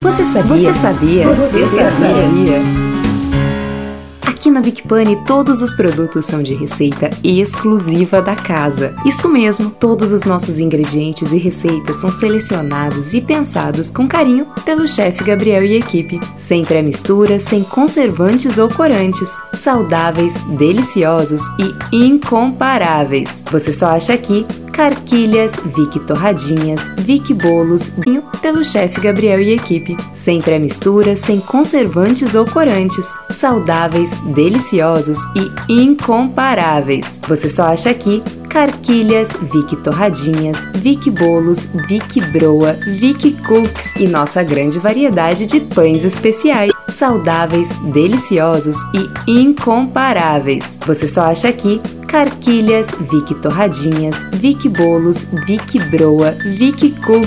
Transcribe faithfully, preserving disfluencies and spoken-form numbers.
Você sabia? Você sabia? Você sabia? Aqui na Vic Pane, todos os produtos são de receita exclusiva da casa. Isso mesmo, todos os nossos ingredientes e receitas são selecionados e pensados com carinho pelo chefe Gabriel e equipe. Sem pré-mistura, sem conservantes ou corantes. Saudáveis, deliciosos e incomparáveis. Você só acha aqui Carquilhas, Vic Torradinhas, Vic Bolos, vinho pelo chefe Gabriel e equipe. Sem pré-mistura, sem conservantes ou corantes. Saudáveis, deliciosos e incomparáveis. Você só acha aqui Carquilhas, Vic Torradinhas, Vic Bolos, Vic Broa, Vic Cookies e nossa grande variedade de pães especiais. Saudáveis, deliciosos e incomparáveis. Você só acha aqui Carquilhas, Vic Torradinhas, Vic Bolos, Vic Broa, Vic Cookies